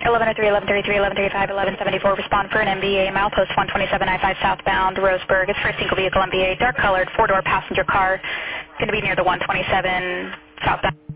1103, 1133, 1135, 1174, respond for an MVA, milepost 127 I-5 southbound, Roseburg. It's for a single vehicle MVA, dark colored, four-door passenger car, going to be near the 127 southbound.